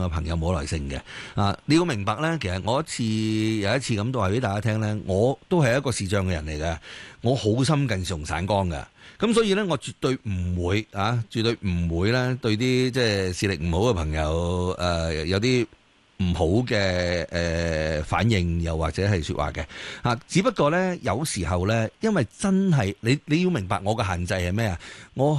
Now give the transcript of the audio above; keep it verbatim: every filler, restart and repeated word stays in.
嘅朋友冇耐性嘅啊！你要明白咧，其實我一次有一次咁都話俾大家聽咧，我都係一個視障嘅人嚟嘅，我好深近視同散光嘅，咁所以咧我絕對唔會啊，絕對唔會咧對啲即係視力唔好嘅朋友誒、呃、有啲唔好嘅誒、呃、反應，又或者係說話嘅啊，只不過咧有時候咧，因為真係你你要明白我嘅限制係咩啊？我